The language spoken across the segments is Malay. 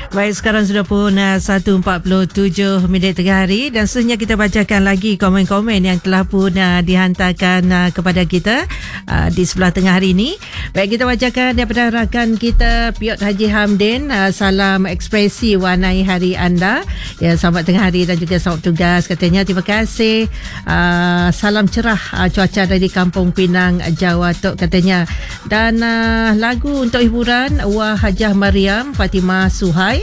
Baik, sekarang sudah pun 1.47 minit tengah hari dan seterusnya kita bacakan lagi komen-komen yang telah pun dihantarkan kepada kita di sebelah tengah hari ini. Baik, kita bacakan daripada rakan kita Piot Haji Hamdin. Salam ekspresi warnai hari anda. Ya, selamat tengah hari dan juga selamat tugas. Katanya terima kasih. Salam cerah cuaca dari Kampung Pinang, Jawa Tok katanya. Dan lagu untuk hiburan Wah Hajah Mariam, Fatimah Suhai,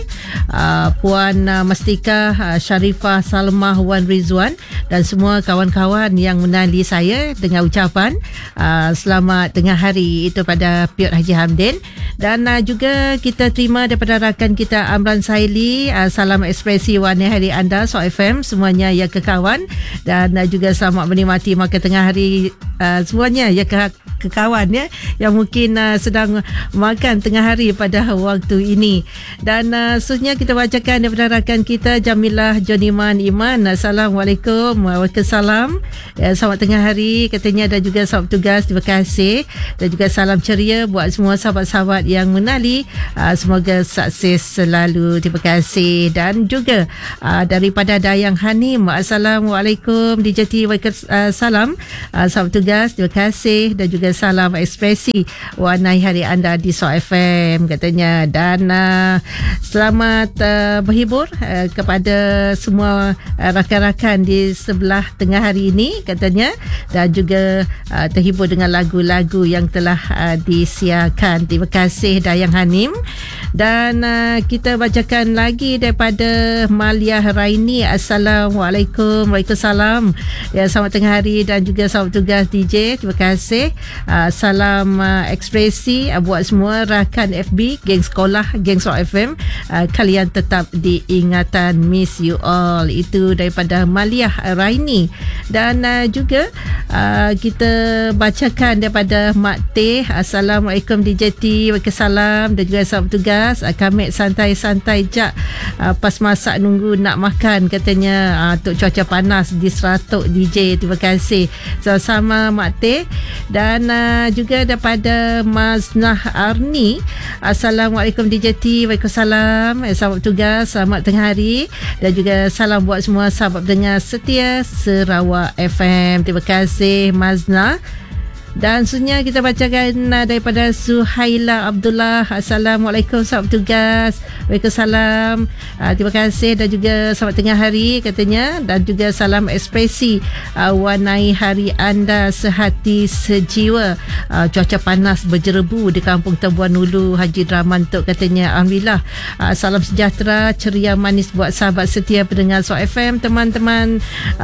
Puan Mastika, Sharifah Salmah, Wan Rizwan dan semua kawan-kawan yang menali saya dengan ucapan selamat tengah hari itu pada Piot Haji Hamdin. Dan juga kita terima daripada rakan kita Amran Saili, salam ekspresi warna hari anda So FM semuanya ya kekawan, dan juga selamat menikmati makan tengah hari semuanya ya kekawan ya yang mungkin sedang makan tengah hari pada waktu ini. Dan seterusnya kita bacakan daripada rakan kita Jamilah Joniman Iman. Assalamualaikum. Waalaikumsalam. Selamat tengah hari katanya dan juga selamat tugas. Terima kasih dan juga salam ceria buat semua sahabat-sahabat yang menali. Semoga sukses selalu. Terima kasih. Dan juga daripada Dayang Hanim. Assalamualaikum DJT. Waalaikumsalam. Selamat tugas. Terima kasih dan juga salam ekspresi warnai hari anda di So FM katanya. Dan selamat berhibur kepada semua rakan-rakan di sebelah tengah hari ini katanya, dan juga terhibur dengan lagu-lagu yang telah disiarkan. Terima kasih Dayang Hanim. Dan kita bacakan lagi daripada Malia Raini. Assalamualaikum. Waalaikumsalam. Ya, selamat tengah hari dan juga selamat tugas DJ. Terima kasih. Salam ekspresi buat semua rakan FB, geng sekolah, geng So FM. Kalian tetap diingatan, miss you all. Itu daripada Malia Raini. Dan juga kita bacakan daripada Mak Teh. Assalamualaikum DJT. Waalaikumsalam dan juga selamat tugas. Kami santai-santai jak pas masak nunggu nak makan katanya. Untuk cuaca panas di Seratok DJ. Terima kasih sama-sama Mak Teh. Dan juga daripada Mas Nah Arni. Assalamualaikum DJT. Waalaikumsalam. Selamat tugas, selamat tengah hari dan juga salam buat semua sahabat dengar setia Sarawak FM. Terima kasih Mazna. Dan seterusnya kita bacakan daripada Suhaila Abdullah. Assalamualaikum, selamat tugas. Waalaikumsalam. Terima kasih dan juga selamat tengah hari katanya, dan juga salam ekspresi warnai hari anda sehati sejiwa. Cuaca panas berjerebu di Kampung Tebuan Hulu Haji Rahman Tok katanya. Alhamdulillah. Salam sejahtera, ceria manis buat sahabat setia pendengar So FM, teman-teman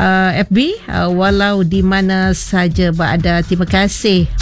FB walau di mana saja berada. Terima kasih.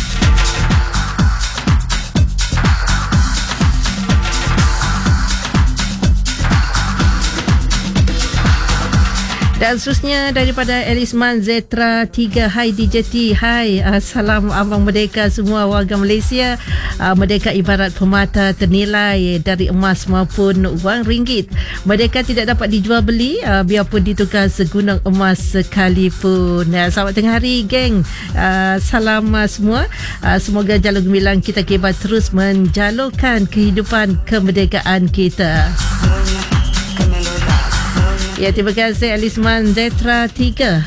Dan seterusnya daripada Elisman Zetra 3. Hai DJT. Hai. Salam Abang Merdeka semua warga Malaysia. Merdeka ibarat permata ternilai dari emas maupun wang ringgit. Merdeka tidak dapat dijual beli biarpun ditukar segunung emas sekalipun. Selamat tengah hari geng. Salam semua. Semoga jalur gemilang kita kibar terus menjalurkan kehidupan kemerdekaan kita. Ya, terima kasih Elisman Zetra 3.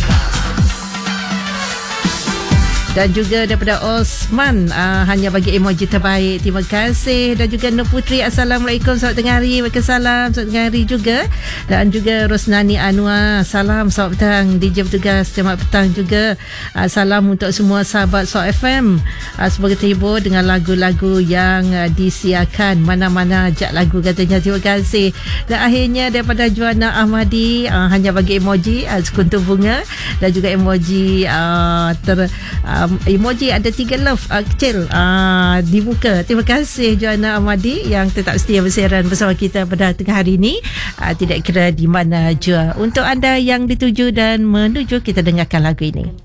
Dan juga daripada Osman, hanya bagi emoji terbaik. Terima kasih. Dan juga Nur Putri. Assalamualaikum, selamat tengah hari. Waalaikumsalam, selamat tengah hari juga. Dan juga Rosnani Anwar. Salam, selamat petang DJ bertugas. Selamat petang juga. Salam untuk semua sahabat So FM. Semoga terhibur dengan lagu-lagu yang disiarkan. Mana-mana jak lagu katanya. Terima kasih. Dan akhirnya daripada Juana Ahmadi, hanya bagi emoji sekuntum bunga dan juga emoji emoji ada 3 love kecil di muka. Terima kasih Joanna Ahmadi yang tetap setia bersiaran bersama kita pada tengah hari ini, tidak kira di mana jua. Untuk anda yang dituju dan menuju, kita dengarkan lagu ini.